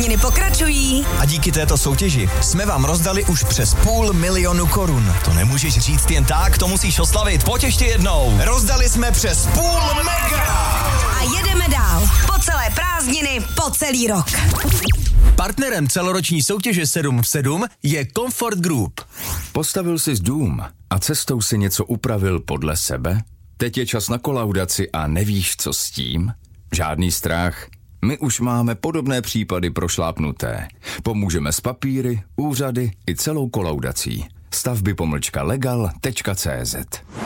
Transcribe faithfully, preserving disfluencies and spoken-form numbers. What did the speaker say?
Prázdniny pokračují. A díky této soutěži jsme vám rozdali už přes půl milionu korun. To nemůžeš říct jen tak, to musíš oslavit. Pojď ještě jednou. Rozdali jsme přes půl mega. A jedeme dál. Po celé prázdniny, po celý rok. Partnerem celoroční soutěže sedm v sedm je Comfort Group. Postavil jsi dům a cestou si něco upravil podle sebe? Teď je čas na kolaudaci a nevíš, co s tím? Žádný strach. My už máme podobné případy prošlápnuté. Pomůžeme s papíry, úřady i celou kolaudací. stavby pomlčka legal tečka cé zet